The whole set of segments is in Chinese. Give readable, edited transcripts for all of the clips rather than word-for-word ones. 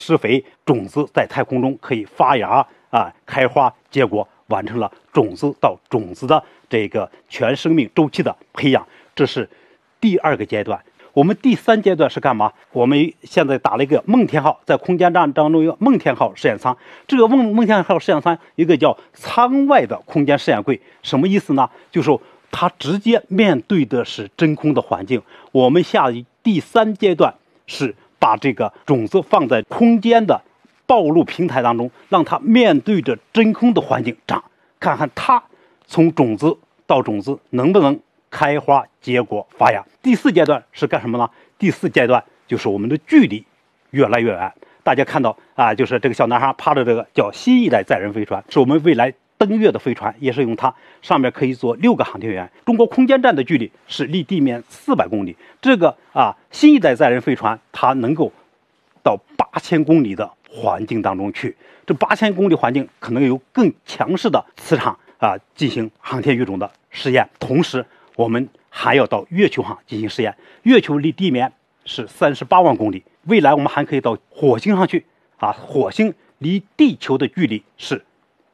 施肥，种子在太空中可以发芽开花结果，完成了种子到种子的这个全生命周期的培养。这是第2个阶段。我们第3阶段是干嘛？我们现在打了一个梦天号，在空间站当中有梦天号试验舱。这个梦天号试验舱一个叫舱外的空间试验柜，什么意思呢？就是它直接面对的是真空的环境。我们第3阶段是把这个种子放在空间的暴露平台当中，让它面对着真空的环境长，看看它从种子到种子能不能开花结果发芽。第4阶段是干什么呢？第4阶段就是我们的距离越来越远。大家看到就是这个小男孩趴着，这个叫新一代载人飞船，是我们未来登月的飞船，也是用它，上面可以坐6个航天员。中国空间站的距离是离地面400公里，这个新一代载人飞船它能够到8000公里的环境当中去，这8000公里环境可能有更强势的磁场进行航天育种的实验。同时我们还要到月球上进行实验，月球离地面是38万公里，未来我们还可以到火星上去火星离地球的距离是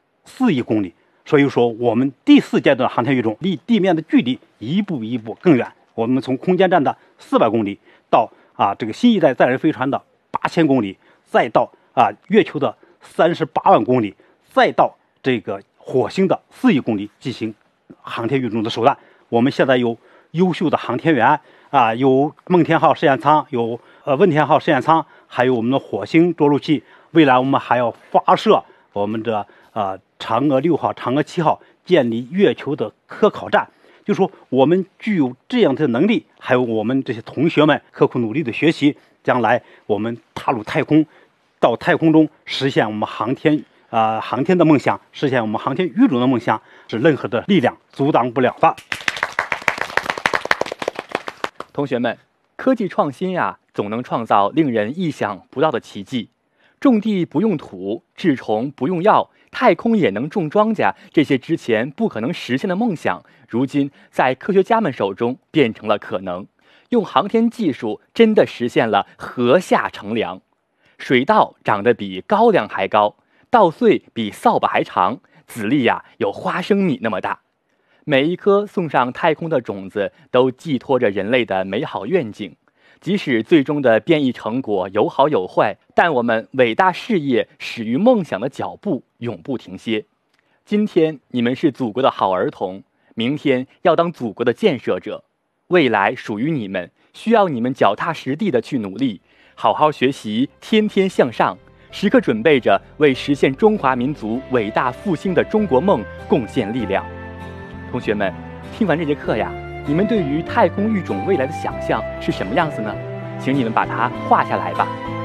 4亿公里。所以说我们第4阶段航天育种离地面的距离一步一步更远。我们从空间站的400公里到这个新一代载人飞船的8000公里，再到月球的38万公里，再到这个火星的4亿公里进行航天育种的手段。我们现在有优秀的航天员有梦天号试验舱，有问天号试验舱，还有我们的火星着陆器。未来我们还要发射我们的嫦娥6号、嫦娥7号，建立月球的科考站。就说我们具有这样的能力，还有我们这些同学们刻苦努力的学习，将来我们踏入太空，到太空中实现我们航天的梦想，实现我们航天育种的梦想，是任何的力量阻挡不了的。 同学们，科技创新总能创造令人意想不到的奇迹。种地不用土，治虫不用药，太空也能种庄稼，这些之前不可能实现的梦想，如今在科学家们手中变成了可能。用航天技术真的实现了禾下乘凉，水稻长得比高粱还高，稻穗比扫把还长，籽粒有花生米那么大。每一颗送上太空的种子都寄托着人类的美好愿景，即使最终的变异成果有好有坏，但我们伟大事业始于梦想的脚步永不停歇。今天你们是祖国的好儿童，明天要当祖国的建设者。未来属于你们，需要你们脚踏实地的去努力，好好学习，天天向上，时刻准备着为实现中华民族伟大复兴的中国梦贡献力量。同学们，听完这节课你们对于太空育种未来的想象是什么样子呢？请你们把它画下来吧。